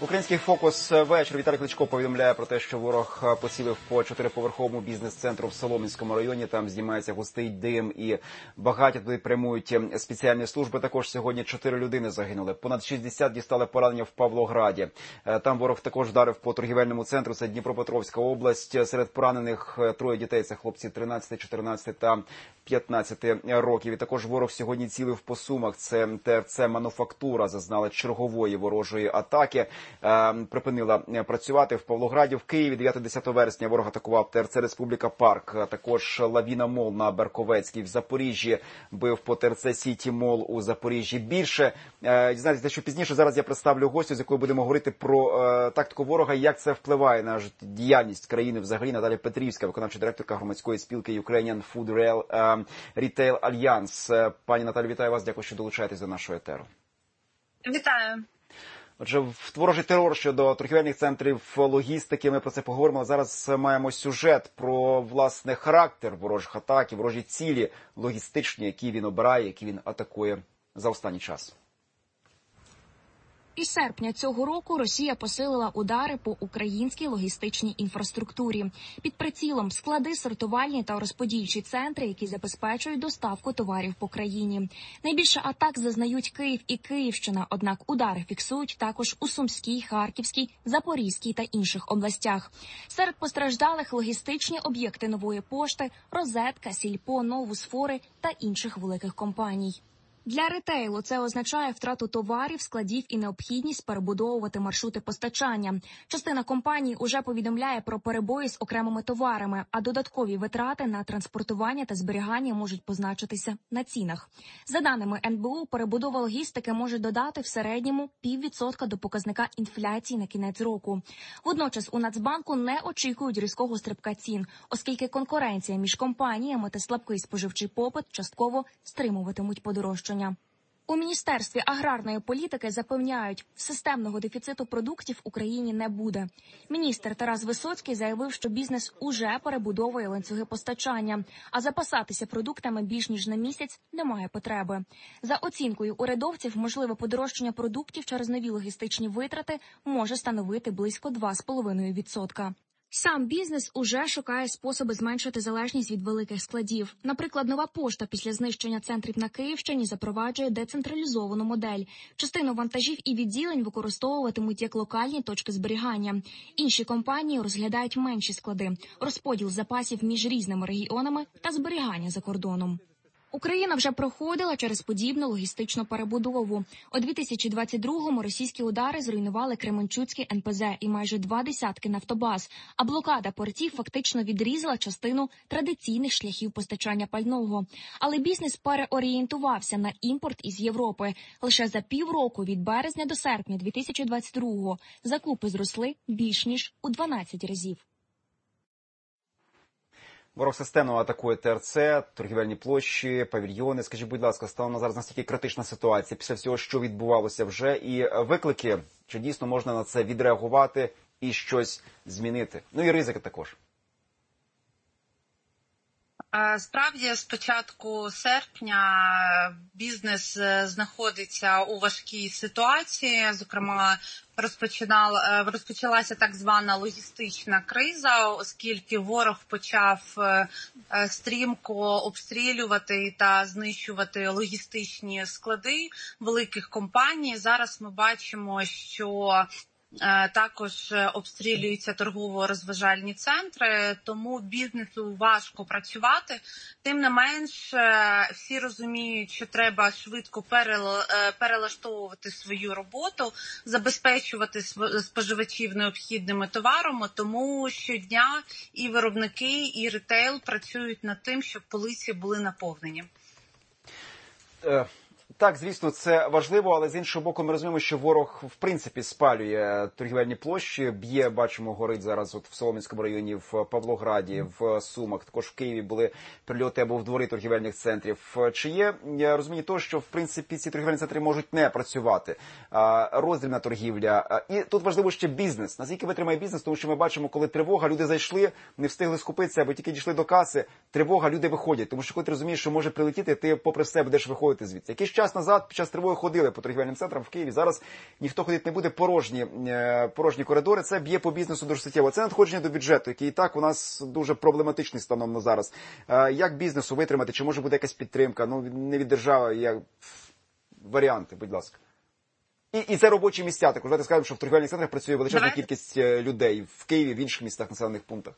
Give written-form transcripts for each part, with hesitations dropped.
Український фокус вечір. Віталій Кличко повідомляє про те, що ворог поцілив по 4-поверховому бізнес-центру в Солом'янському районі. Там здіймається густий дим і багаття. Туди прямують спеціальні служби. Також сьогодні 4 людини загинули. Понад 60 дістали поранення в Павлограді. Там ворог також вдарив по торгівельному центру. Це Дніпропетровська область. Серед поранених 3 дітей. Це хлопці 13, 14 та 15 років. І також ворог сьогодні цілив по Сумах. Це ТРЦ «Мануфактура» зазнала чергової ворожої атаки. Припинила працювати в Павлограді. В Києві 9-10 вересня ворог атакував ТРЦ «Республіка Парк». Також «Лавіна Мол» на Берковецькій. В Запоріжжі бив по ТРЦ «Сіті Мол» у Запоріжжі. Більше дізнаєтеся, що пізніше. Зараз я представлю гостю, з якою будемо говорити про тактику ворога, як це впливає на діяльність країни взагалі. Наталя Петрівська, виконавча директорка громадської спілки Ukrainian Food Retail Alliance. Пані Наталі, вітаю вас. Дякую, що долучаєтесь до нашого етеру. Вітаю. Отже, ворожий терор щодо торгівельних центрів логістики, ми про це поговоримо. Зараз маємо сюжет про, власне, характер ворожих атак і ворожі цілі логістичні, які він обирає, які він атакує за останній час. Із серпня цього року Росія посилила удари по українській логістичній інфраструктурі. Під прицілом склади, сортувальні та розподільчі центри, які забезпечують доставку товарів по країні. Найбільше атак зазнають Київ і Київщина, однак удари фіксують також у Сумській, Харківській, Запорізькій та інших областях. Серед постраждалих логістичні об'єкти Нової пошти, Розетка, Сільпо, Новусфори та інших великих компаній. Для ретейлу це означає втрату товарів, складів і необхідність перебудовувати маршрути постачання. Частина компаній уже повідомляє про перебої з окремими товарами, а додаткові витрати на транспортування та зберігання можуть позначитися на цінах. За даними НБУ, перебудова логістики може додати в середньому 0,5% до показника інфляції на кінець року. Водночас у Нацбанку не очікують різкого стрибка цін, оскільки конкуренція між компаніями та слабкий споживчий попит частково стримуватимуть подорожчання. У Міністерстві аграрної політики запевняють, системного дефіциту продуктів в Україні не буде. Міністр Тарас Висоцький заявив, що бізнес уже перебудовує ланцюги постачання, а запасатися продуктами більш ніж на місяць немає потреби. За оцінкою урядовців, можливе подорожчання продуктів через нові логістичні витрати може становити близько 2,5%. Сам бізнес уже шукає способи зменшити залежність від великих складів. Наприклад, Нова пошта після знищення центрів на Київщині запроваджує децентралізовану модель. Частину вантажів і відділень використовуватимуть як локальні точки зберігання. Інші компанії розглядають менші склади, розподіл запасів між різними регіонами та зберігання за кордоном. Україна вже проходила через подібну логістичну перебудову. У 2022-му російські удари зруйнували Кременчуцький НПЗ і майже 20 нафтобаз, а блокада портів фактично відрізала частину традиційних шляхів постачання пального. Але бізнес переорієнтувався на імпорт із Європи. Лише за півроку від березня до серпня 2022-го закупи зросли більш ніж у 12 разів. Ворог системно атакує ТРЦ, торгівельні площі, павільйони. Скажіть, будь ласка, стала зараз настільки критична ситуація після всього, що відбувалося вже, і виклики, чи дійсно можна на це відреагувати і щось змінити? Ну і ризики також. Справді, з початку серпня бізнес знаходиться у важкій ситуації. Зокрема, розпочалася так звана логістична криза, оскільки ворог почав стрімко обстрілювати та знищувати логістичні склади великих компаній. Зараз ми бачимо, що також обстрілюються торгово-розважальні центри, тому бізнесу важко працювати. Тим не менш, всі розуміють, що треба швидко перелаштовувати свою роботу, забезпечувати споживачів необхідними товарами, тому щодня і виробники, і ретейл працюють над тим, щоб полиці були наповнені. Так, звісно, це важливо, але з іншого боку ми розуміємо, що ворог, в принципі, спалює торгівельні площі, б'є, бачимо, горить зараз от в Солом'янському районі, в Павлограді, в Сумах, також в Києві були прильоти або в дворі торгівельних центрів. Чи є розуміння того, що, в принципі, ці торгівельні центри можуть не працювати? Роздрібна торгівля. І тут важливо ще бізнес. Наскільки витримає бізнес, тому що ми бачимо, коли тривога, люди зайшли, не встигли скупитися, або тільки дійшли до каси, тривога, люди виходять. Тому що коли ти розумієш, що може прилетіти, ти попри все будеш виходити звідси. Якийсь час час назад під час тривоги ходили по торгівельним центрам в Києві. Зараз ніхто ходити не буде, порожні коридори. Це б'є по бізнесу дуже суттєво. Це надходження до бюджету, який і так у нас дуже проблематичний станом на зараз. Як бізнесу витримати? Чи може буде якась підтримка? Ну, не від держави, як варіанти, будь ласка. І це робочі місця. Також давайте скажемо, що в торгівельних центрах працює величезна кількість людей в Києві, в інших містах, населених пунктах.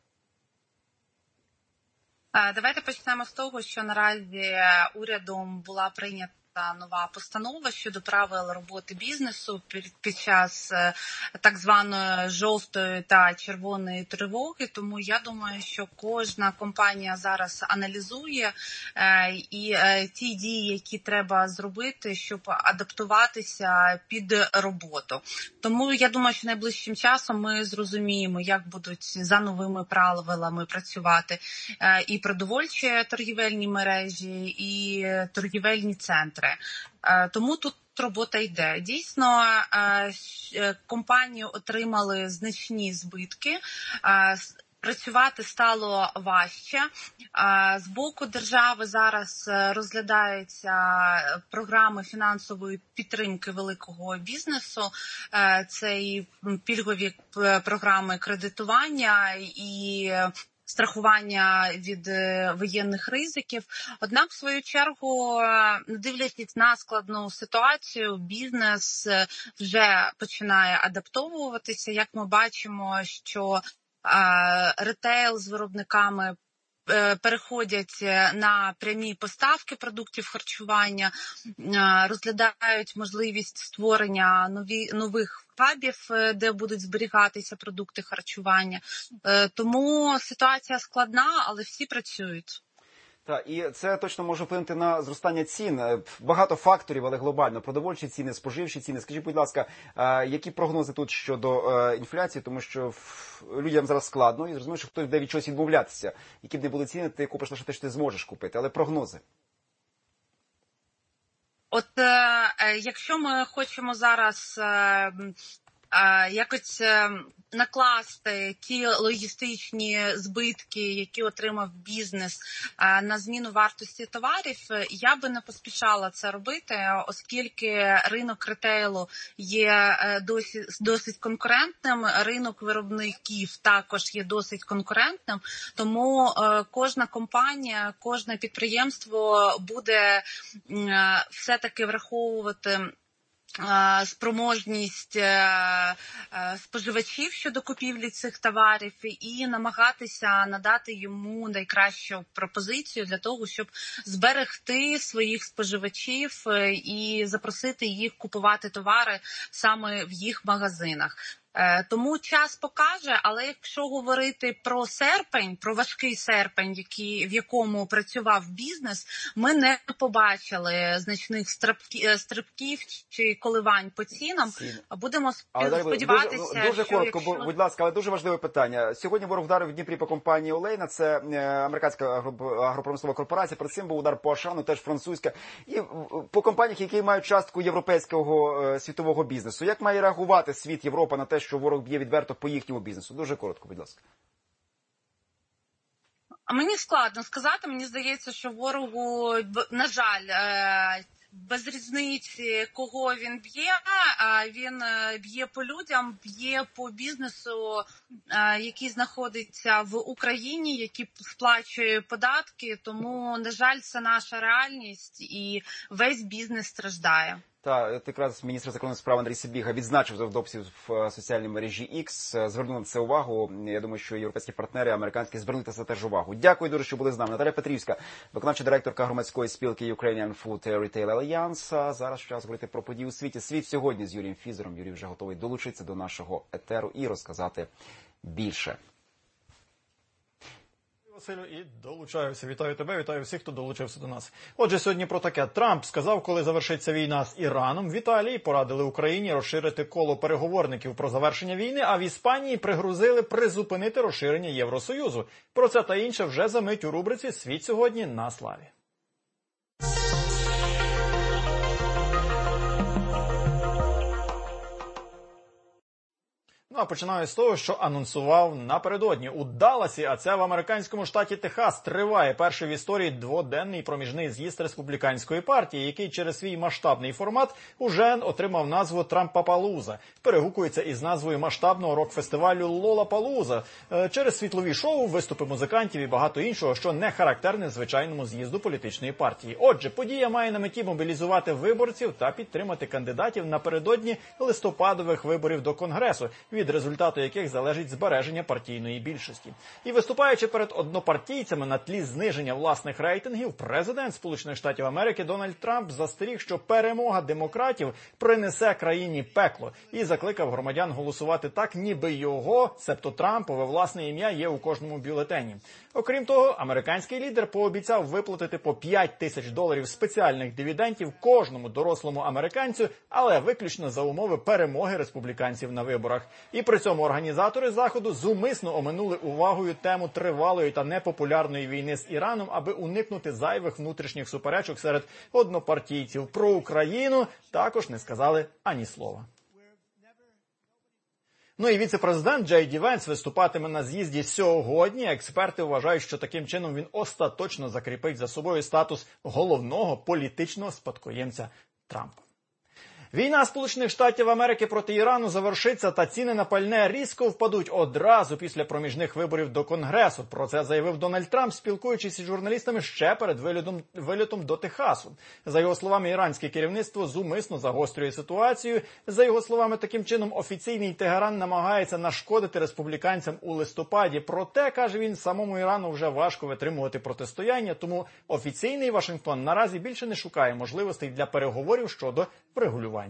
Давайте почнемо з того, що наразі урядом була прийнята нова постанова щодо правил роботи бізнесу під час так званої жовтої та червоної тривоги. Тому я думаю, що кожна компанія зараз аналізує і ті дії, які треба зробити, щоб адаптуватися під роботу. Тому я думаю, що найближчим часом ми зрозуміємо, як будуть за новими правилами працювати і продовольчі торгівельні мережі, і торгівельні центри. Тому тут робота йде. Дійсно, компанії отримали значні збитки, працювати стало важче. З боку держави зараз розглядаються програми фінансової підтримки великого бізнесу. Це і пільгові програми кредитування, і страхування від воєнних ризиків. Однак, в свою чергу, дивлячись на складну ситуацію, бізнес вже починає адаптовуватися. Як ми бачимо, що ретейл з виробниками переходять на прямі поставки продуктів харчування, розглядають можливість створення нових хабів, де будуть зберігатися продукти харчування. Тому ситуація складна, але всі працюють. Так, і це точно може вплинути на зростання цін. Багато факторів, але глобально. Продовольчі ціни, споживчі ціни. Скажіть, будь ласка, які прогнози тут щодо інфляції? Тому що людям зараз складно і зрозуміло, що хтось буде від чогось відмовлятися. Які б не були ціни, ти купиш лише те, що ти зможеш купити. Але прогнози? От якщо ми хочемо зараз якось накласти ті логістичні збитки, які отримав бізнес на зміну вартості товарів, я би не поспішала це робити, оскільки ринок ретейлу є досить конкурентним, ринок виробників також є досить конкурентним, тому кожна компанія, кожне підприємство буде все-таки враховувати спроможність споживачів щодо купівлі цих товарів і намагатися надати йому найкращу пропозицію для того, щоб зберегти своїх споживачів і запросити їх купувати товари саме в їх магазинах. Тому час покаже, але якщо говорити про серпень, про важкий серпень, в якому працював бізнес, ми не побачили значних стрибків чи коливань по цінам. Будемо сподіватися, дуже коротко, будь ласка, але дуже важливе питання. Сьогодні ворог вдарив в Дніпрі по компанії Олейна, це американська агропромислова корпорація, перед цим був удар по Ашану, теж французька, і по компаніях, які мають частку європейського світового бізнесу. Як має реагувати світ, Європа на те, що ворог б'є відверто по їхньому бізнесу? Дуже коротко, будь ласка. Мені складно сказати. Мені здається, що ворогу, на жаль, без різниці, кого він б'є, він б'є по людям, б'є по бізнесу, який знаходиться в Україні, який сплачує податки. Тому, на жаль, це наша реальність і весь бізнес страждає. Так, якраз міністр закордонних справ Андрій Сибіга відзначив в дописі в соціальній мережі X, звернув на це увагу. Я думаю, що європейські партнери, американські, звернуть на це теж увагу. Дякую дуже, що були з нами. Наталя Петрівська, виконавча директорка громадської спілки Ukrainian Food Retail Alliance. Зараз час говорити про події у світі. Світ сьогодні з Юрієм Фізером. Юрій вже готовий долучитися до нашого етеру і розказати більше. Василю, і долучаюся. Вітаю тебе, вітаю всіх, хто долучився до нас. Отже, сьогодні про таке. Трамп сказав, коли завершиться війна з Іраном. В Італії порадили Україні розширити коло переговорників про завершення війни, а в Іспанії пригрозили призупинити розширення Євросоюзу. Про це та інше вже за мить у рубриці «Світ сьогодні» на Славі. Ну а починаю з того, що анонсував напередодні. У Далласі, а це в американському штаті Техас, триває перший в історії дводенний проміжний з'їзд республіканської партії, який через свій масштабний формат уже отримав назву Трампапалуза. Перегукується із назвою масштабного рок-фестивалю Лолапалуза. Через світлові шоу, виступи музикантів і багато іншого, що не характерне звичайному з'їзду політичної партії. Отже, подія має на меті мобілізувати виборців та підтримати кандидатів напередодні листопадових виборів до Конгресу, від результату яких залежить збереження партійної більшості. І виступаючи перед однопартійцями на тлі зниження власних рейтингів, президент Сполучених Штатів Америки Дональд Трамп застеріг, що перемога демократів принесе країні пекло, і закликав громадян голосувати так, ніби його, себто Трампове, власне ім'я є у кожному бюлетені. Окрім того, американський лідер пообіцяв виплатити по $5000 спеціальних дивідендів кожному дорослому американцю, але виключно за умови перемоги республіканців на виборах. І при цьому організатори заходу зумисно оминули увагою тему тривалої та непопулярної війни з Іраном, аби уникнути зайвих внутрішніх суперечок серед однопартійців. Про Україну також не сказали ані слова. Ну і віце-президент Джей Ді Венс виступатиме на з'їзді сьогодні. Експерти вважають, що таким чином він остаточно закріпить за собою статус головного політичного спадкоємця Трампа. Війна Сполучених Штатів Америки проти Ірану завершиться, та ціни на пальне різко впадуть одразу після проміжних виборів до Конгресу. Про це заявив Дональд Трамп, спілкуючись із журналістами ще перед вильотом до Техасу. За його словами, іранське керівництво зумисно загострює ситуацію. За його словами, таким чином офіційний Тегеран намагається нашкодити республіканцям у листопаді. Проте, каже він, самому Ірану вже важко витримувати протистояння, тому офіційний Вашингтон наразі більше не шукає можливостей для переговорів щодо врегулювання.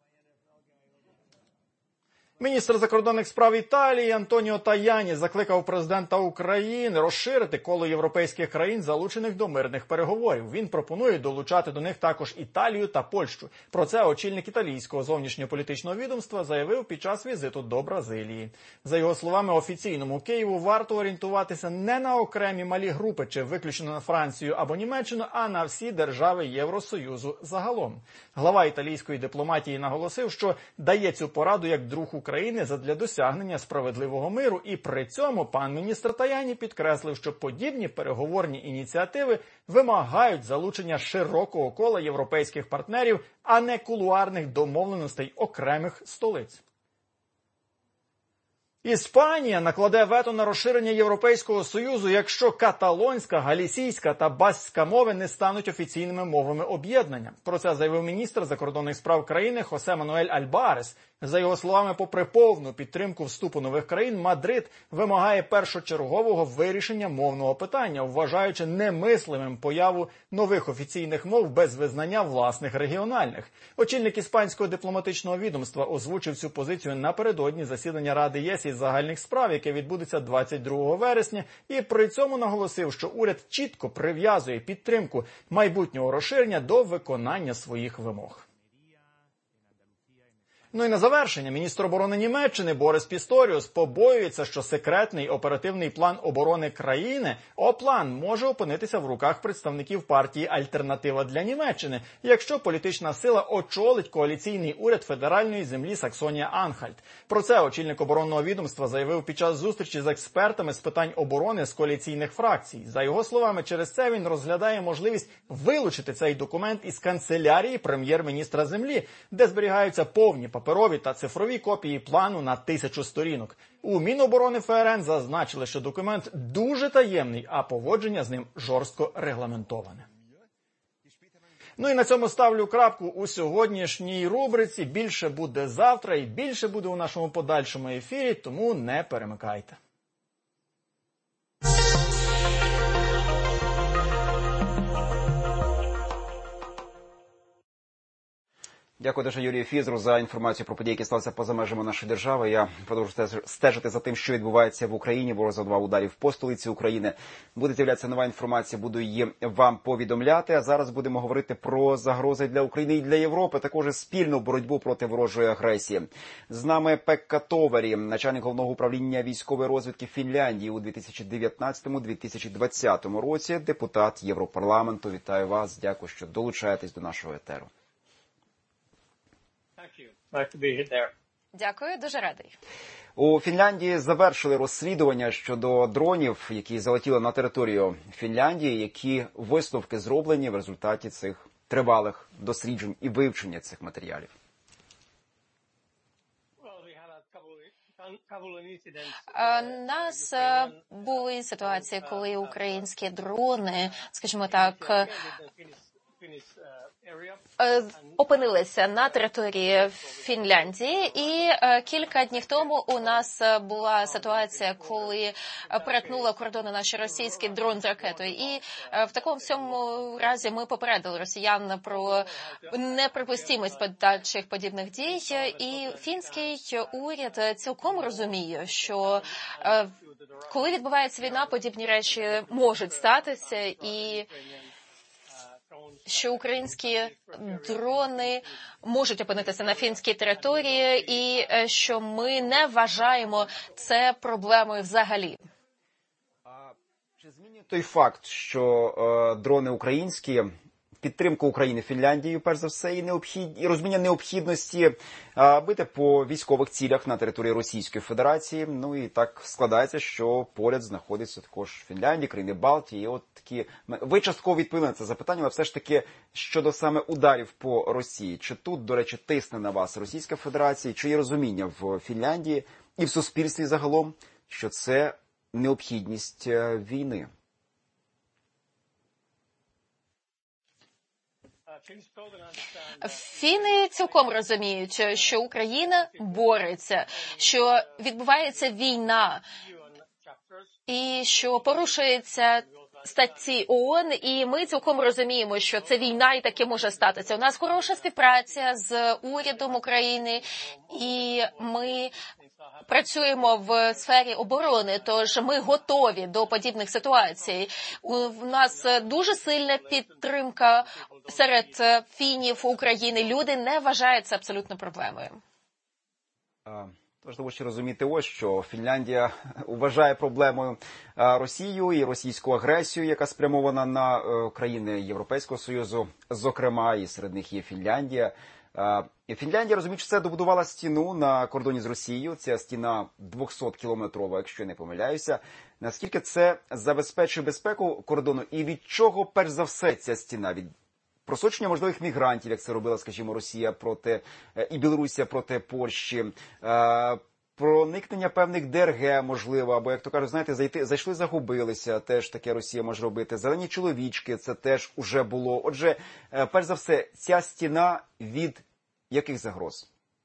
Міністр закордонних справ Італії Антоніо Таяні закликав президента України розширити коло європейських країн, залучених до мирних переговорів. Він пропонує долучати до них також Італію та Польщу. Про це очільник італійського зовнішньополітичного відомства заявив під час візиту до Бразилії. За його словами, офіційному Києву варто орієнтуватися не на окремі малі групи чи виключно на Францію або Німеччину, а на всі держави Євросоюзу загалом. Глава італійської дипломатії наголосив, що дає цю пораду як друг України задля досягнення справедливого миру, і при цьому пан міністр Таяні підкреслив, що подібні переговорні ініціативи вимагають залучення широкого кола європейських партнерів, а не кулуарних домовленостей окремих столиць. Іспанія накладе вето на розширення Європейського Союзу, якщо каталонська, галісійська та баскська мови не стануть офіційними мовами об'єднання. Про це заявив міністр закордонних справ країни Хосе Мануель Альбарес. За його словами, попри повну підтримку вступу нових країн, Мадрид вимагає першочергового вирішення мовного питання, вважаючи немислимим появу нових офіційних мов без визнання власних регіональних. Очільник іспанського дипломатичного відомства озвучив цю позицію напередодні засідання Ради ЄС із загальних справ, яке відбудеться 22 вересня, і при цьому наголосив, що уряд чітко прив'язує підтримку майбутнього розширення до виконання своїх вимог. Ну і на завершення, міністр оборони Німеччини Борис Пісторіус побоюється, що секретний оперативний план оборони країни, ОПЛАН, може опинитися в руках представників партії «Альтернатива для Німеччини», якщо політична сила очолить коаліційний уряд федеральної землі Саксонія-Анхальт. Про це очільник оборонного відомства заявив під час зустрічі з експертами з питань оборони з коаліційних фракцій. За його словами, через це він розглядає можливість вилучити цей документ із канцелярії прем'єр-міністра землі, де зберігаються повні паперові та цифрові копії плану на 1000 сторінок. У Міноборони ФРН зазначили, що документ дуже таємний, а поводження з ним жорстко регламентоване. Ну і на цьому ставлю крапку у сьогоднішній рубриці. Більше буде завтра і більше буде у нашому подальшому ефірі, тому не перемикайте. Дякую дуже Юрію Фізру за інформацію про події, які сталися поза межами нашої держави. Я продовжую стежити за тим, що відбувається в Україні. Ворог завдав ударів по столиці України. Буде з'являтися нова інформація, буду її вам повідомляти. А зараз будемо говорити про загрози для України і для Європи, також спільну боротьбу проти ворожої агресії. З нами Пекка Товарі, начальник головного управління військової розвідки Фінляндії у 2019-2020 році, депутат Європарламенту. Вітаю вас, дякую, що долучаєтесь до нашого етеру. Дякую, дуже радий. У Фінляндії завершили розслідування щодо дронів, які залетіли на територію Фінляндії. Які висновки зроблені в результаті цих тривалих досліджень і вивчення цих матеріалів? Нас були ситуації, коли українські дрони, скажімо так, опинилися на території Фінляндії, і кілька днів тому у нас була ситуація, коли перетнула кордони наш російський дрон з ракетою. І в такому всьому разі ми попередили росіян про неприпустимість подальших подібних дій. І фінський уряд цілком розуміє, що коли відбувається війна, подібні речі можуть статися, і що українські дрони можуть опинитися на фінській території, і що ми не вважаємо це проблемою взагалі. Чи змінює той факт, що дрони українські, підтримку України Фінляндією, перш за все, і розуміння необхідності бити по військових цілях на території Російської Федерації? Ну і так складається, що поряд знаходиться також Фінляндія, країни Балтії. І от такі... Ви частково відповіли на це запитання, але все ж таки щодо саме ударів по Росії. Чи тут, до речі, тисне на вас Російська Федерація? Чи є розуміння в Фінляндії і в суспільстві загалом, що це необхідність війни? Фіни цілком розуміють, що Україна бореться, що відбувається війна і що порушується статті ООН, і ми цілком розуміємо, що це війна і таке може статися. У нас хороша співпраця з урядом України, і ми працюємо в сфері оборони, тож ми готові до подібних ситуацій. У нас дуже сильна підтримка серед фінів України. Люди не вважають це абсолютно проблемою. Важливо ще розуміти ось, що Фінляндія вважає проблемою Росію і російську агресію, яка спрямована на країни Європейського Союзу, зокрема, і серед них є Фінляндія. І Фінляндія, розуміючи це, добудувала стіну на кордоні з Росією. Ця стіна 200-кілометрова, якщо я не помиляюся. Наскільки це забезпечує безпеку кордону і від чого, перш за все, ця стіна? Від просочення можливих мігрантів, як це робила, скажімо, Росія проти і Білорусія проти Польщі, проникнення певних ДРГ, можливо, або, як то кажуть, знаєте, зайшли, загубилися, теж таке Росія може робити. Зелені чоловічки, це теж уже було. Отже, перш за все, ця стіна від яких загроз?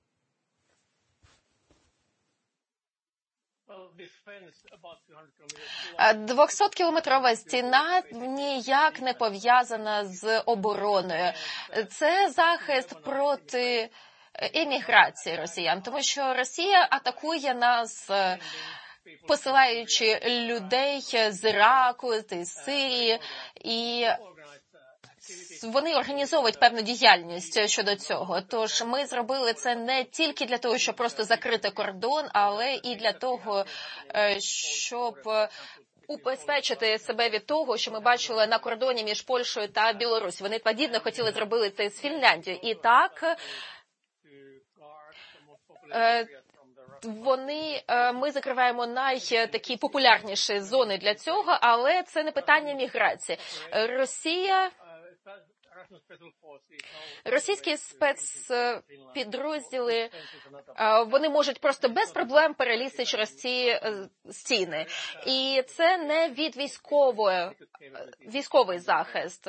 200-кілометрова стіна ніяк не пов'язана з обороною. Це захист проти еміграції росіян, тому що Росія атакує нас, посилаючи людей з Іраку, з Сирії, і вони організовують певну діяльність щодо цього. Тож ми зробили це не тільки для того, щоб просто закрити кордон, але і для того, щоб убезпечити себе від того, що ми бачили на кордоні між Польщею та Білорусі. Вони подібно хотіли зробити це з Фінляндією. І так, ми закриваємо такі популярніші зони для цього, але це не питання міграції. Російські спецпідрозділи, вони можуть просто без проблем перелізти через ці стіни. І це не від військовий захист.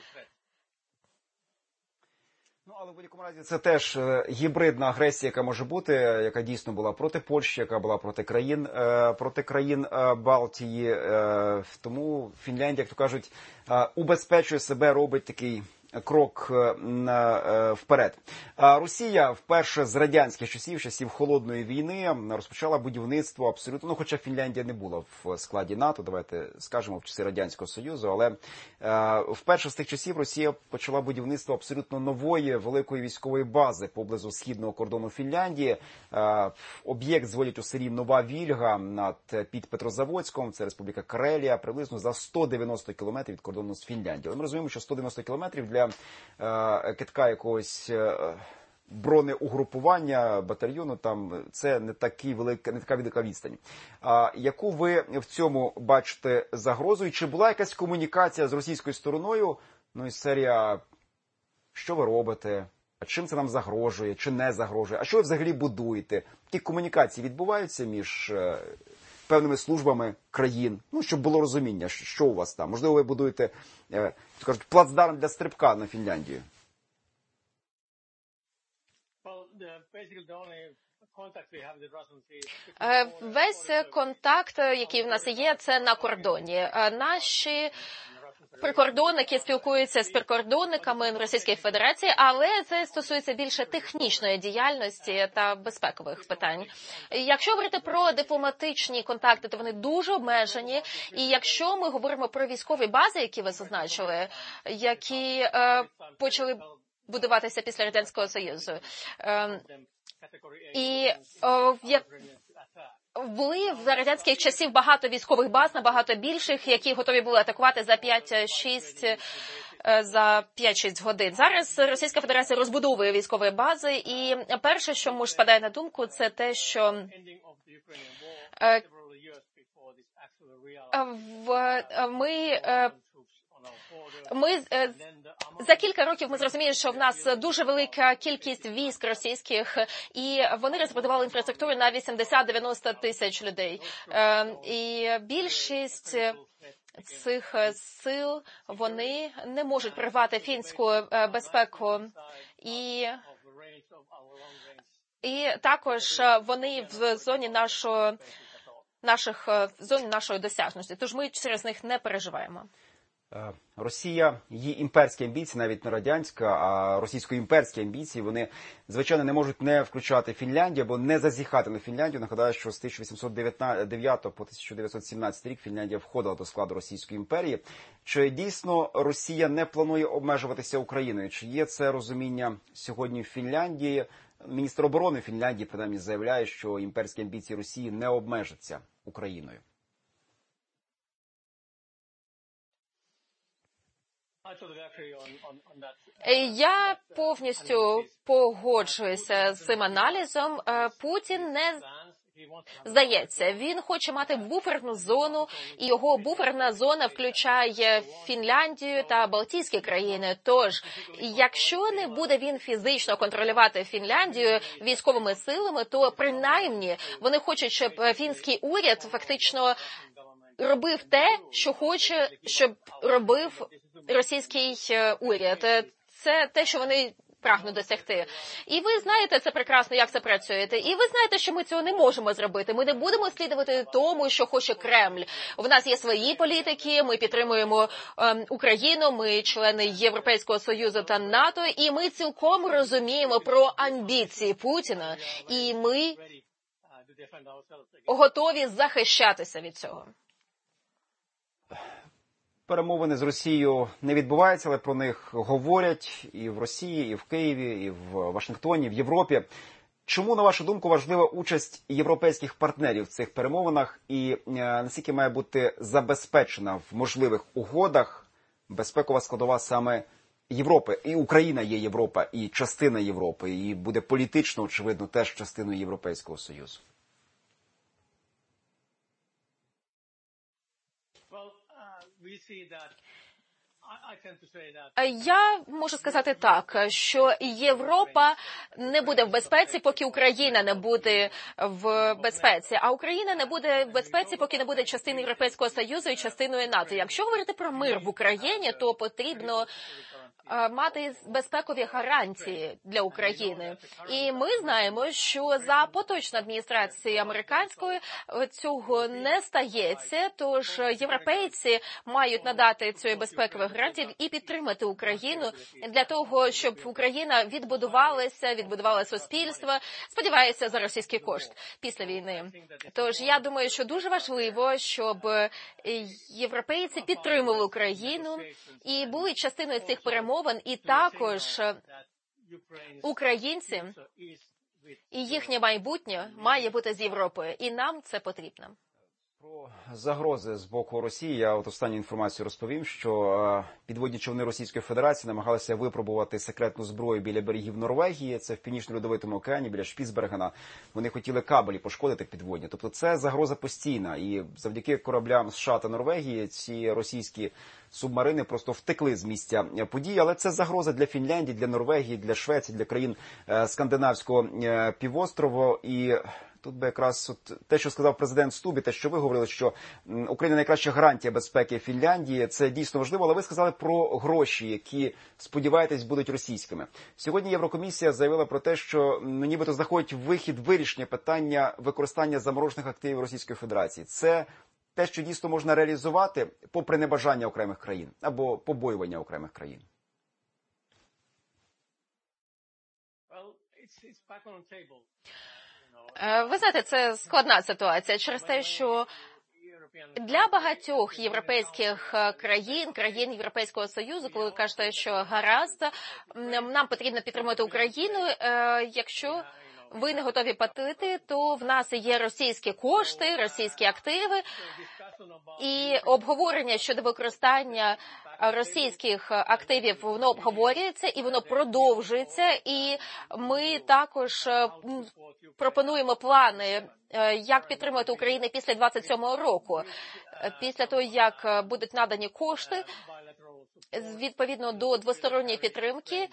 Ну, але в будь-якому разі це теж гібридна агресія, яка може бути, яка дійсно була проти Польщі, яка була проти країн Балтії. Тому Фінляндія, як то кажуть, убезпечує себе, робить такий крок вперед. Росія вперше з радянських часів Холодної війни, розпочала будівництво абсолютно, хоча Фінляндія не була в складі НАТО, давайте скажемо, в часи Радянського Союзу, але вперше з тих часів Росія почала будівництво абсолютно нової великої військової бази поблизу східного кордону Фінляндії. Об'єкт зводять у селі Нова Вільга під Петрозаводськом, це Республіка Карелія, приблизно за 190 кілометрів від кордону з Фінляндією. Але ми розуміємо, що 190 кілометрів для кидка якогось бронеугрупування батальйону, там це не така велика відстань. А яку ви в цьому бачите загрозу? І чи була якась комунікація з російською стороною? Ну і серія, що ви робите? А чим це нам загрожує, чи не загрожує? А що ви взагалі будуєте? Які комунікації відбуваються між певними службами країн? Ну, щоб було розуміння, що у вас там. Можливо, ви будуєте, кажуть, плацдарм для стрибка на Фінляндію. Весь контакт, який в нас є, це на кордоні. Наші прикордонники спілкуються з прикордонниками Російської Федерації, але це стосується більше технічної діяльності та безпекових питань. Якщо говорити про дипломатичні контакти, то вони дуже обмежені. І якщо ми говоримо про військові бази, які ви зазначили, які почали будуватися після Радянського Союзу, і були в радянських часів багато військових баз, набагато більших, які готові були атакувати за 5-6 годин. Зараз Російська Федерація розбудовує військові бази, і перше, що мені спадає на думку, це те, що ми за кілька років ми зрозуміли, що в нас дуже велика кількість військ російських, і вони розбудували інфраструктуру на 80-90 тисяч людей. І більшість цих сил, вони не можуть прорвати фінську безпеку. І також вони в зоні нашої досяжності. Тож ми через них не переживаємо. Росія, її імперські амбіції, навіть не радянська, а російсько-імперські амбіції, вони, звичайно, не можуть не включати Фінляндію або не зазіхати на Фінляндію. Нагадаю, що з 1809 по 1917 рік Фінляндія входила до складу Російської імперії. Чи дійсно Росія не планує обмежуватися Україною? Чи є це розуміння сьогодні в Фінляндії? Міністр оборони Фінляндії, принаймні, заявляє, що імперські амбіції Росії не обмежаться Україною. Я повністю погоджуюся з цим аналізом. Путін не здається, він хоче мати буферну зону, і його буферна зона включає Фінляндію та Балтійські країни. Тож, якщо не буде він фізично контролювати Фінляндію військовими силами, то принаймні вони хочуть, щоб фінський уряд фактично робив те, що хоче, щоб робив російський уряд. Це те, що вони прагнуть досягти. І ви знаєте це прекрасно, як це працює. І ви знаєте, що ми цього не можемо зробити. Ми не будемо слідувати тому, що хоче Кремль. У нас є свої політики, ми підтримуємо Україну, ми члени Європейського Союзу та НАТО, і ми цілком розуміємо про амбіції Путіна, і ми готові захищатися від цього. Перемовини з Росією не відбуваються, але про них говорять і в Росії, і в Києві, і в Вашингтоні, в Європі. Чому, на вашу думку, важлива участь європейських партнерів в цих перемовинах і наскільки має бути забезпечена в можливих угодах безпекова складова саме Європи? І Україна є Європа, і частина Європи, і буде політично, очевидно, теж частиною Європейського Союзу. Я можу сказати так, що Європа не буде в безпеці, поки Україна не буде в безпеці, а Україна не буде в безпеці, поки не буде частиною Європейського Союзу і частиною НАТО. Якщо говорити про мир в Україні, то потрібно мати безпекові гарантії для України. І ми знаємо, що за поточної адміністрації американської цього не стається, тож європейці мають надати цієї безпекових гарантій і підтримати Україну для того, щоб Україна відбудувала суспільство, сподівається, за російський кошт після війни. Тож я думаю, що дуже важливо, щоб європейці підтримували Україну і були частиною цих перемовин, і також українці і їхнє майбутнє має бути з Європою, і нам це потрібно. Про загрози з боку Росії я останню інформацію розповім, що підводні човни Російської Федерації намагалися випробувати секретну зброю біля берегів Норвегії, це в Північно-Льодовитому океані, біля Шпіцбергена. Вони хотіли кабелі пошкодити підводні. Тобто це загроза постійна. І завдяки кораблям США та Норвегії ці російські субмарини просто втекли з місця подій. Але це загроза для Фінляндії, для Норвегії, для Швеції, для країн Скандинавського півострову. І тут би якраз те, що сказав президент Стубі, те, що ви говорили, що Україна найкраща гарантія безпеки Фінляндії, це дійсно важливо, але ви сказали про гроші, які, сподіваєтесь, будуть російськими. Сьогодні Єврокомісія заявила про те, що нібито знаходить вихід вирішення питання використання заморожених активів Російської Федерації. Це те, що дійсно можна реалізувати попри небажання окремих країн або побоювання окремих країн. Ви знаєте, це складна ситуація через те, що для багатьох європейських країн Європейського Союзу, коли ви кажете, що гаразд, нам потрібно підтримувати Україну, якщо ви не готові платити, то в нас є російські кошти, російські активи, і обговорення щодо використання російських активів, воно обговорюється і воно продовжується, і ми також пропонуємо плани, як підтримувати Україну після 27-го року. Після того, як будуть надані кошти, відповідно до двосторонньої підтримки,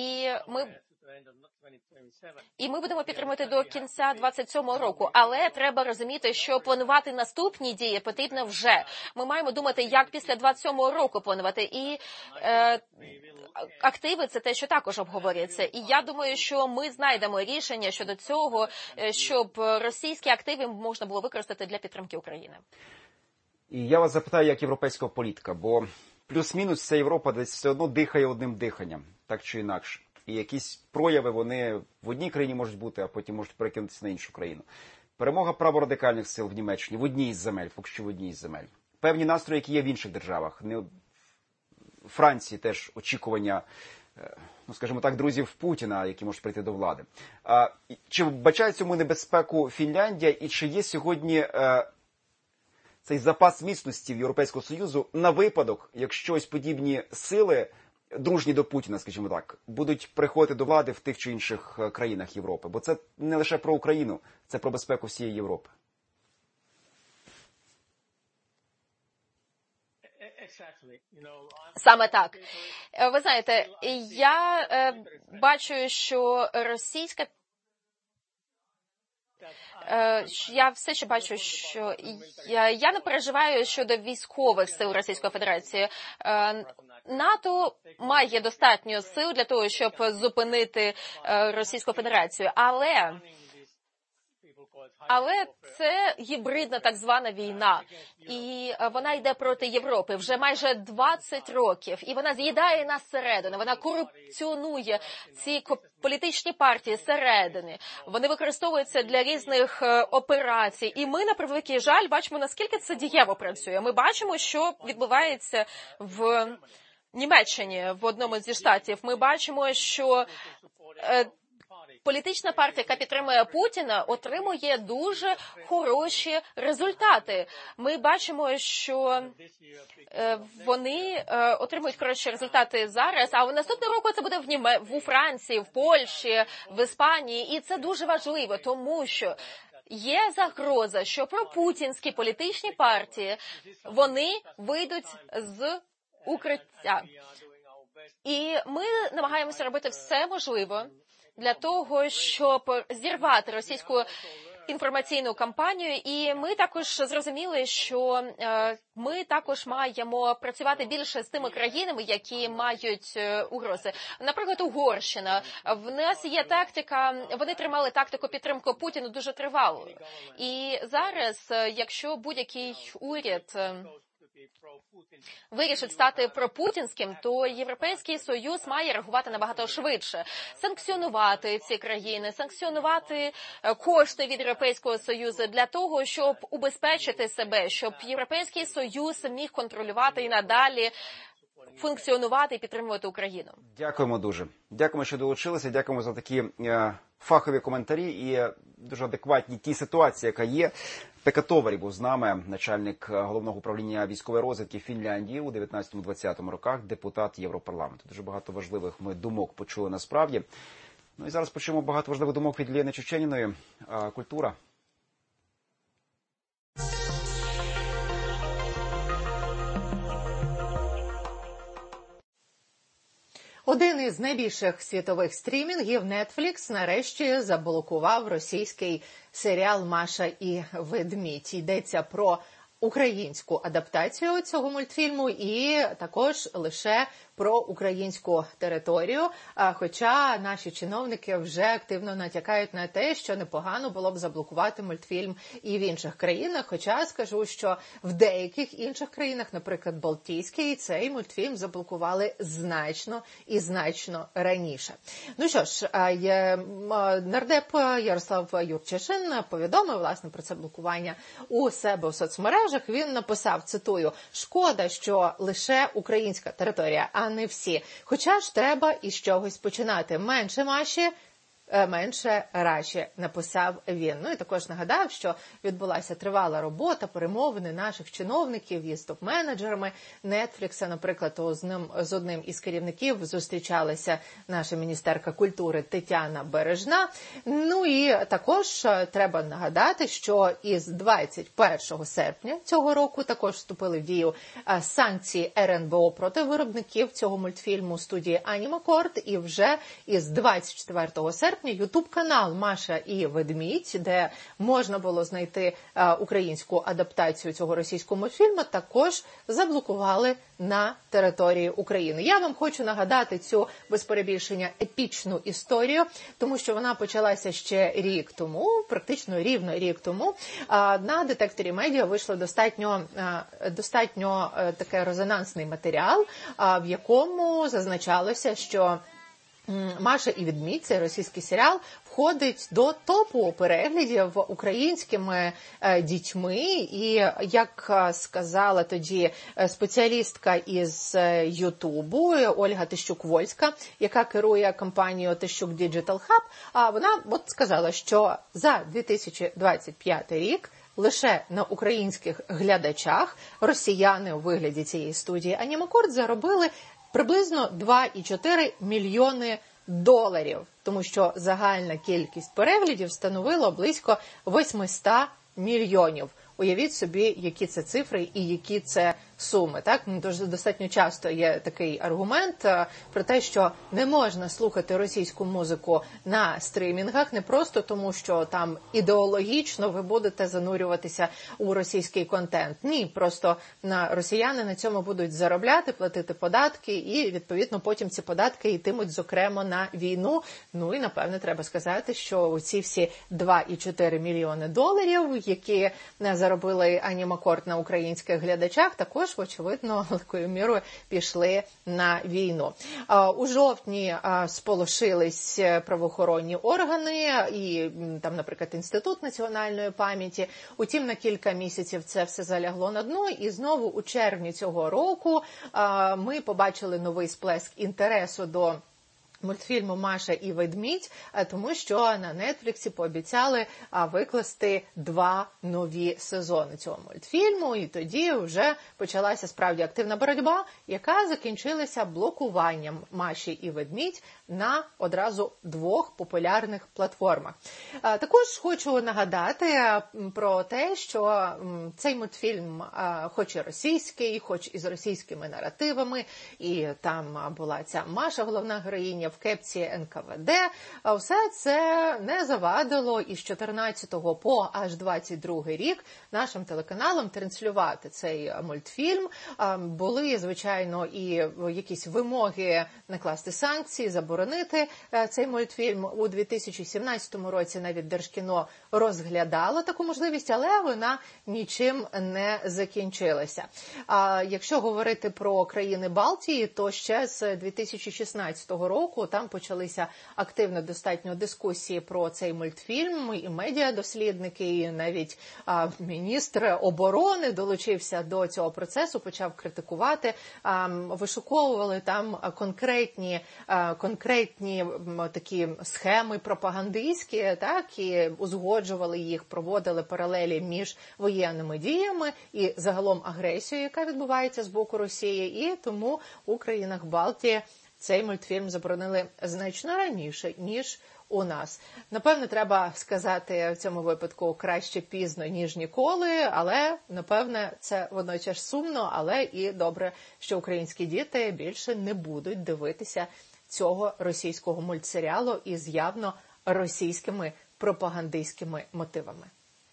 і ми будемо підтримувати до кінця 27-го року. Але треба розуміти, що планувати наступні дії потрібно вже. Ми маємо думати, як після 27-го року планувати. І активи – це те, що також обговорюється. І я думаю, що ми знайдемо рішення щодо цього, щоб російські активи можна було використати для підтримки України. І я вас запитаю, як європейського політика, бо плюс-мінус вся Європа десь все одно дихає одним диханням, так чи інакше. І якісь прояви вони в одній країні можуть бути, а потім можуть перекинутися на іншу країну. Перемога праворадикальних сил в Німеччині в одній із земель, поки що в одній із земель. Певні настрої, які є в інших державах. В Франції теж очікування, скажімо так, друзів Путіна, які можуть прийти до влади. Чи вбачає цьому небезпеку Фінляндія і чи є сьогодні цей запас міцності в Європейського Союзу на випадок, якщо ось подібні сили дружні до Путіна, скажімо так, будуть приходити до влади в тих чи інших країнах Європи? Бо це не лише про Україну, це про безпеку всієї Європи. Саме так. Ви знаєте, я бачу, що російська я все ще бачу, що я не переживаю щодо військових сил Російської Федерації. НАТО має достатньо сил для того, щоб зупинити Російську Федерацію, але це гібридна так звана війна, і вона йде проти Європи вже майже 20 років, і вона з'їдає нас зсередини, вона корупціонує ці політичні партії зсередини, вони використовуються для різних операцій, і ми, на превеликий жаль, бачимо, наскільки це дієво працює. Ми бачимо, що відбувається в Німеччині, в одному зі штатів. Ми бачимо, що політична партія, яка підтримує Путіна, отримує дуже хороші результати. Ми бачимо, що вони отримують хороші результати зараз, а наступного року це буде у Франції, в Польщі, в Іспанії. І це дуже важливо, тому що є загроза, що пропутінські політичні партії, вони вийдуть з укриття. І ми намагаємося робити все можливе для того, щоб зірвати російську інформаційну кампанію. І ми також зрозуміли, що ми також маємо працювати більше з тими країнами, які мають угрози. Наприклад, Угорщина. В нас є тактика, вони тримали тактику підтримки Путіну дуже тривало. І зараз, якщо будь-який уряд вирішить стати пропутінським, то Європейський Союз має реагувати набагато швидше. Санкціонувати ці країни, санкціонувати кошти від Європейського Союзу для того, щоб убезпечити себе, щоб Європейський Союз міг контролювати і надалі функціонувати і підтримувати Україну. Дякуємо дуже. Дякуємо, що долучилися. Дякуємо за такі фахові коментарі і дуже адекватні ті ситуації, яка є. Пекка Товарі був з нами, начальник головного управління військової розвідки Фінляндії у 19-20 роках, депутат Європарламенту. Дуже багато важливих ми думок почули насправді. Ну і зараз почуємо багато важливих думок від Лєни Чеченіної. Культура. Один із найбільших світових стрімінгів Netflix нарешті заблокував російський серіал «Маша і ведмідь». Йдеться про українську адаптацію цього мультфільму і також лише про українську територію, хоча наші чиновники вже активно натякають на те, що непогано було б заблокувати мультфільм і в інших країнах, хоча скажу, що в деяких інших країнах, наприклад, Балтійській, цей мультфільм заблокували значно раніше. Ну що ж, нардеп Ярослав Юрчишин повідомив, власне, про це блокування у себе в соцмережах. Він написав, цитую, «Шкода, що лише українська територія, а не всі. Хоча ж треба із чогось починати. Менше Маші, менше Раші», написав він. Ну і також нагадав, що відбулася тривала робота, перемовини наших чиновників із топ-менеджерами Нетфлікса. Наприклад, з одним із керівників зустрічалася наша міністерка культури Тетяна Бережна. Ну і також треба нагадати, що із 21 серпня цього року також вступили в дію санкції РНБО проти виробників цього мультфільму студії Анімакорд. І вже із 24 серпня ютуб-канал «Маша і ведмідь», де можна було знайти українську адаптацію цього російського мультфільму, також заблокували на території України. Я вам хочу нагадати цю, без перебільшення, епічну історію, тому що вона почалася ще рік тому, практично рівно рік тому. На детекторі медіа вийшло достатньо таке резонансний матеріал, в якому зазначалося, що «Маша і ведмідь», цей російський серіал, входить до топу переглядів українськими дітьми. І, як сказала тоді спеціалістка із Ютубу Ольга Тищук-Вольська, яка керує компанією Тищук Digital Hub, вона сказала, що за 2025 рік лише на українських глядачах росіяни у вигляді цієї студії Анімакорд заробили приблизно 2,4 мільйони доларів, тому що загальна кількість переглядів становила близько 800 мільйонів. Уявіть собі, які це цифри і які це суми. Так? Достатньо часто є такий аргумент про те, що не можна слухати російську музику на стрімінгах, не просто тому, що там ідеологічно ви будете занурюватися у російський контент. Ні, просто росіяни на цьому будуть заробляти, платити податки, і, відповідно, потім ці податки йтимуть, зокрема, на війну. Ну і, напевне, треба сказати, що ці всі 2,4 мільйони доларів, які заробили Анімакорд на українських глядачах, також, очевидно, великою мірою пішли на війну. У жовтні сполошились правоохоронні органи і там, наприклад, Інститут національної пам'яті. Утім, на кілька місяців це все залягло на дно, і знову у червні цього року ми побачили новий сплеск інтересу до мультфільму «Маша і ведмідь», тому що на Нетфліксі пообіцяли викласти 2 нові сезони цього мультфільму, і тоді вже почалася справді активна боротьба, яка закінчилася блокуванням «Маші і ведмідь» на одразу 2 популярних платформах. Також хочу нагадати про те, що цей мультфільм хоч і російський, хоч і з російськими наративами, і там була ця Маша, головна героїня, в кепці НКВД, все це не завадило із 14 по аж 22 рік нашим телеканалам транслювати цей мультфільм. Були, звичайно, і якісь вимоги накласти санкції, заборонити цей мультфільм. У 2017 році навіть Держкіно розглядало таку можливість, але вона нічим не закінчилася. Якщо говорити про країни Балтії, то ще з 2016 року року. Там почалися активно достатньо дискусії про цей мультфільм, і медіадослідники, і навіть міністр оборони долучився до цього процесу, почав критикувати, вишуковували там конкретні такі схеми пропагандистські, так, і узгоджували їх, проводили паралелі між воєнними діями і загалом агресією, яка відбувається з боку Росії, і тому у країнах Балтії цей мультфільм заборонили значно раніше, ніж у нас. Напевне, треба сказати в цьому випадку краще пізно, ніж ніколи, але, напевне, це водночас сумно, але і добре, що українські діти більше не будуть дивитися цього російського мультсеріалу із явно російськими пропагандистськими мотивами.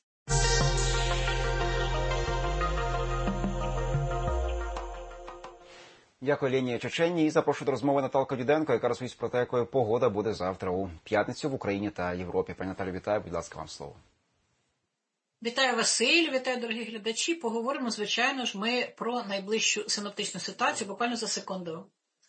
Дякую Лені Чечені. І запрошую до розмови Наталку Діденко, яка розповість про те, якою погода буде завтра у п'ятницю в Україні та Європі. Пані Наталю, вітаю, будь ласка, вам слово. Вітаю, Василь, вітаю, дорогі глядачі. Поговоримо, звичайно ж, ми про найближчу синоптичну ситуацію буквально за секунду.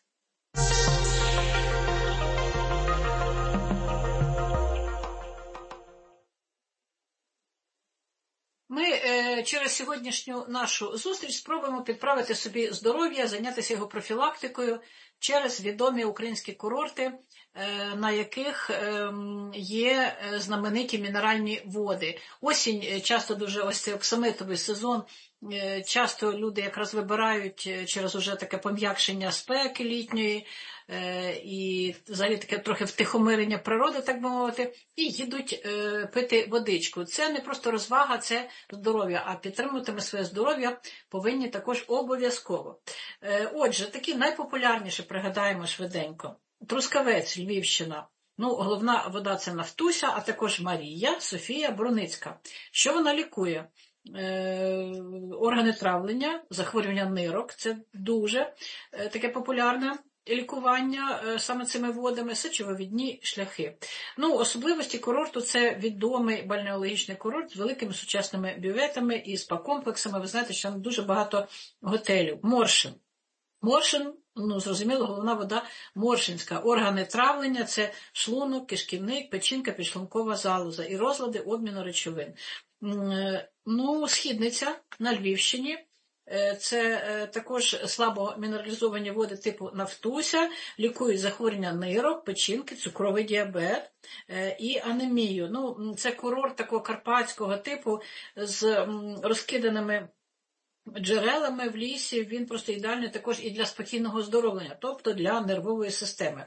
Ми через сьогоднішню нашу зустріч спробуємо підправити собі здоров'я, зайнятися його профілактикою через відомі українські курорти, на яких є знамениті мінеральні води. Осінь часто дуже, ось цей оксамитовий сезон, часто люди якраз вибирають через уже таке пом'якшення спеки літньої і взагалі таке трохи втихомирення природи, так би мовити, і їдуть пити водичку. Це не просто розвага, це здоров'я, а підтримувати ми своє здоров'я повинні також обов'язково. Отже, такі найпопулярніші пригадаємо швиденько. Трускавець, Львівщина. Головна вода – це Нафтуся, а також Марія, Софія, Бруницька. Що вона лікує? Органи травлення, захворювання нирок – це дуже таке популярне лікування саме цими водами, сечовивідні шляхи. Особливості курорту – це відомий бальнеологічний курорт з великими сучасними бюветами і спа-комплексами. Ви знаєте, що там дуже багато готелів. Моршин. Моршин, зрозуміло, головна вода моршинська. Органи травлення – це шлунок, кишківник, печінка, підшлункова залоза і розлади обміну речовин. Східниця на Львівщині. Це також слабо мінералізовані води типу Нафтуся, лікують захворювання нирок, печінки, цукровий діабет і анемію. Це курорт такого карпатського типу з розкиданими джерелами в лісі, він просто ідеальний також і для спокійного оздоровлення, тобто для нервової системи.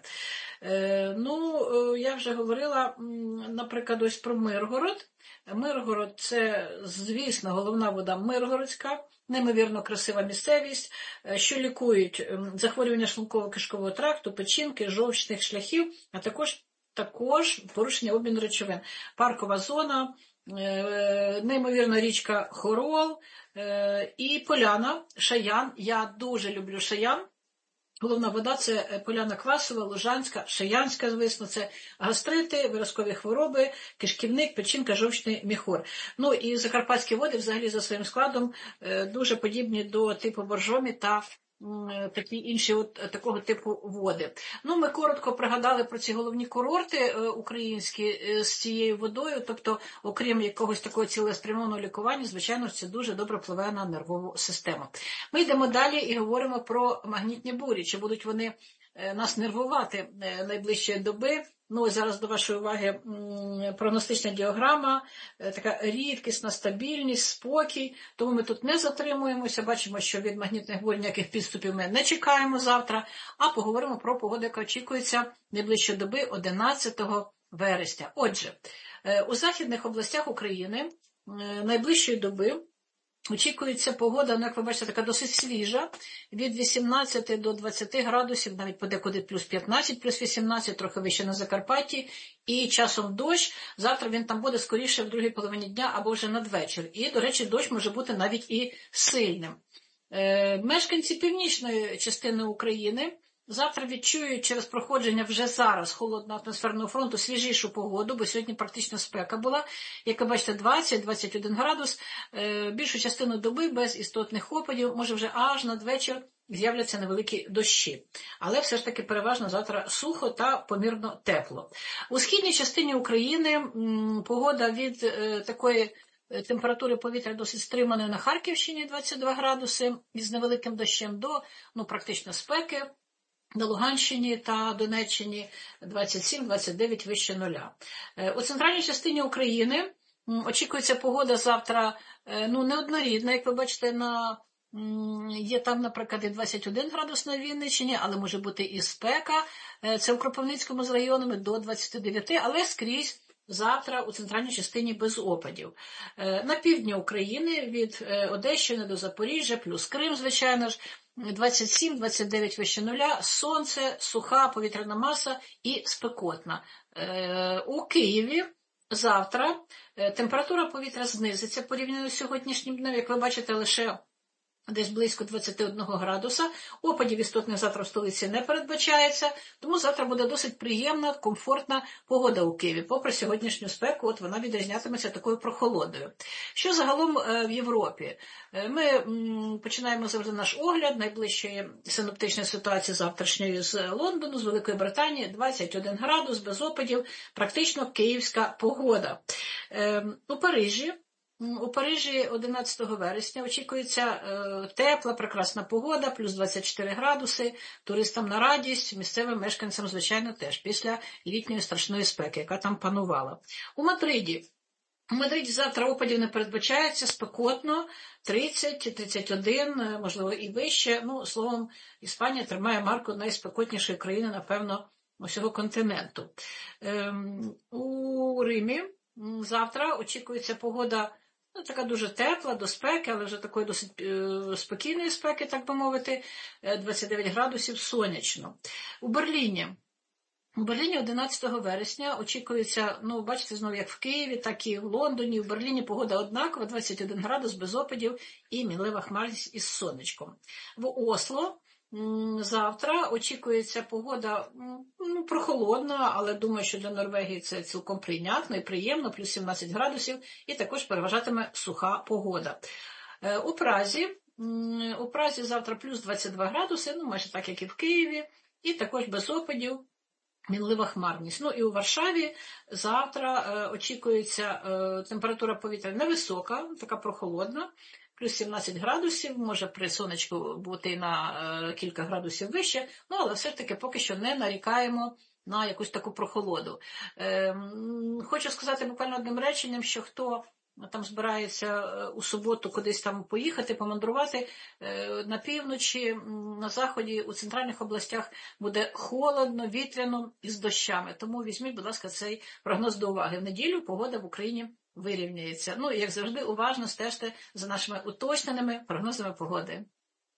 Я вже говорила, наприклад, ось про Миргород. Миргород – це, звісно, головна вода Миргородська, неймовірно красива місцевість, що лікують захворювання шлунково-кишкового тракту, печінки, жовчних шляхів, а також порушення обміну речовин. Паркова зона, неймовірна річка Хорол і Поляна, Шаян. Я дуже люблю Шаян. Головна вода – це Поляна Квасова, Лужанська, Шаянська, звісно, це гастрити, виразкові хвороби, кишківник, печінка, жовчний міхур. І закарпатські води взагалі за своїм складом дуже подібні до типу Боржомі та такі інші такого типу води. Ми коротко пригадали про ці головні курорти українські з цією водою, тобто, окрім якогось такого цілеспрямованого лікування, звичайно, це дуже добре впливає на нервову систему. Ми йдемо далі і говоримо про магнітні бурі. Чи будуть вони нас нервувати найближчої доби? Зараз до вашої уваги прогностична діаграма, така рідкісна стабільність, спокій, тому ми тут не затримуємося, бачимо, що від магнітних бурь ніяких підступів ми не чекаємо завтра, а поговоримо про погоду, яка очікується найближчої доби 11 вересня. Отже, у західних областях України найближчої доби очікується погода, як ви бачите, така досить свіжа, від 18 до 20 градусів, навіть подекуди плюс 15, плюс 18, трохи вище на Закарпатті, і часом дощ. Завтра він там буде скоріше в другій половині дня або вже надвечір. І, до речі, дощ може бути навіть і сильним. Мешканці північної частини України завтра відчують через проходження вже зараз холодного атмосферного фронту свіжішу погоду, бо сьогодні практично спека була. Як ви бачите, 20-21 градус, більшу частину доби без істотних опадів, може вже аж надвечір з'являться невеликі дощі. Але все ж таки переважно завтра сухо та помірно тепло. У східній частині України погода від такої температури повітря досить стриманої на Харківщині 22 градуси із невеликим дощем до практично спеки. На Луганщині та Донеччині 27-29 вище нуля. У центральній частині України очікується погода завтра неоднорідна, як ви бачите, є там, наприклад, і 21 градус на Вінниччині, але може бути і спека. Це у Кропивницькому з районами до 29, але скрізь завтра у центральній частині без опадів. На півдні України від Одещини до Запоріжжя, плюс Крим, звичайно ж, 27-29 вище нуля, сонце, суха повітряна маса і спекотна. У Києві завтра температура повітря знизиться порівняно з сьогоднішнім днем, як ви бачите, лише десь близько 21 градуса. Опадів істотних завтра в столиці не передбачається, тому завтра буде досить приємна, комфортна погода у Києві. Попри сьогоднішню спеку, вона відрізнятиметься такою прохолодою. Що загалом в Європі? Ми починаємо завжди наш огляд найближчої синоптичної ситуації завтрашньої з Лондону, з Великої Британії, 21 градус, без опадів, практично київська погода. У Парижі 11 вересня очікується тепла, прекрасна погода, плюс 24 градуси, туристам на радість, місцевим мешканцям, звичайно, теж, після літньої страшної спеки, яка там панувала. У Мадриді завтра опадів не передбачається, спекотно, 30-31, можливо, і вище. Словом, Іспанія тримає марку найспекотнішої країни, напевно, усього континенту. У Римі завтра очікується погода така дуже тепла, до спеки, але вже такої досить спокійної спеки, так би мовити, 29 градусів сонячно. У Берліні 11 вересня очікується, бачите, знову як в Києві, так і в Лондоні, в Берліні погода однакова, 21 градус без опадів і мінлива хмарність із сонечком. В Осло завтра очікується погода прохолодна, але думаю, що для Норвегії це цілком прийнятно і приємно, плюс 17 градусів, і також переважатиме суха погода. У Празі завтра плюс 22 градуси, майже так, як і в Києві, і також без опадів, мінлива хмарність. І у Варшаві завтра очікується температура повітря невисока, така прохолодна, плюс 17 градусів, може при сонечку бути і на кілька градусів вище, але все ж таки поки що не нарікаємо на якусь таку прохолоду. Хочу сказати буквально одним реченням, що хто там збирається у суботу кудись там поїхати, помандрувати, на півночі, на заході, у центральних областях буде холодно, вітряно і з дощами. Тому візьміть, будь ласка, цей прогноз до уваги. В неділю погода в Україні вирівняється. І, як завжди, уважно стежте за нашими уточненими прогнозами погоди.